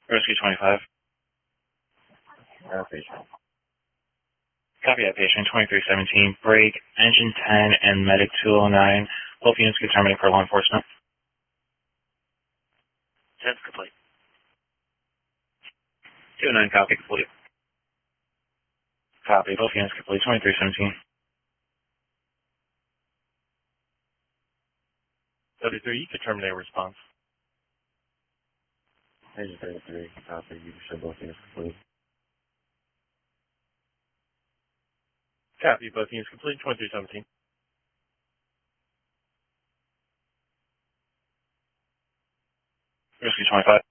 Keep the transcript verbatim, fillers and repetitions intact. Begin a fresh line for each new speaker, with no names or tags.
Rescue twenty-five.
Copy.
Copy that patient, twenty-three seventeen, break, engine ten, and medic two oh nine. Both units get terminated for law enforcement.
ten's complete.
two oh nine, copy, complete. Copy, both units complete, twenty-three seventeen.
thirty-three, you can terminate response.
Agent thirty-three, copy. You can show both units complete.
Copy, both units complete, twenty-three seventeen.
Rescue twenty-five.